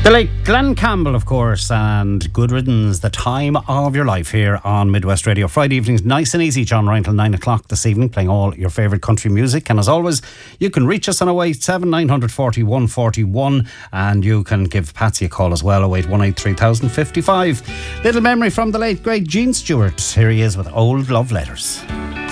The late Glenn Campbell, of course, and Good Riddance, the time of your life here on Midwest Radio. Friday evenings, nice and easy, John Ryan, till 9 o'clock this evening, playing all your favourite country music. And as always, you can reach us on 087 940 141, and you can give Patsy a call as well, 0818 3055. Little memory from the late, great Gene Stewart. Here he is with Old Love Letters.